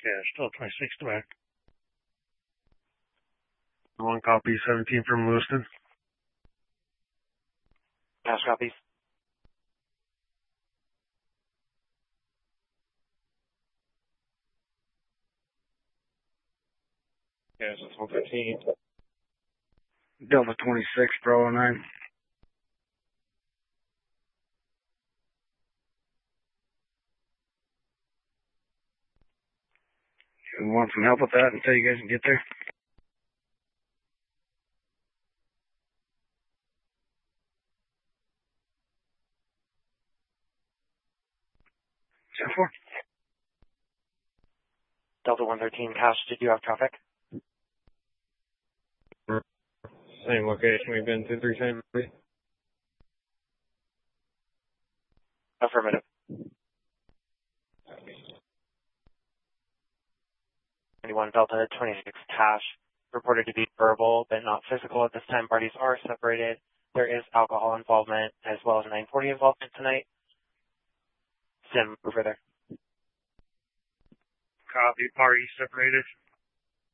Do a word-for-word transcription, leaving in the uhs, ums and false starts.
Yeah, still twenty-six direct. One copy, seventeen from Lewiston. Cash copies. Yeah, so it's one fifteen. Delta twenty-six, Bravo nine. You want some help with that until you guys can get there? ten four. Delta one thirteen, Cash, did you have traffic? Same location we've been to, three same. Affirmative. twenty-one Delta twenty-six, Cash, reported to be verbal but not physical at this time. Parties are separated. There is alcohol involvement as well as nine forty involvement tonight. Sim, over there. Copy, parties separated.